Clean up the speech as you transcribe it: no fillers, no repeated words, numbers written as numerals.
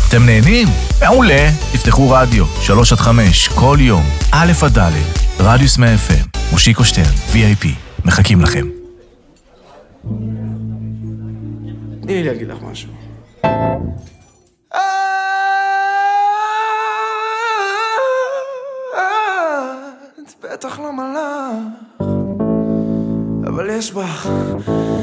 אתם נהנים? מעולה. תפתחו רדיו, 3-5, כל יום, א' עד ד', רדיוס 100 FM, מושיקו שטרן, VIP, מחכים לכם. תני לי להגיד לך משהו. את בטח לא מלאך, אבל יש בך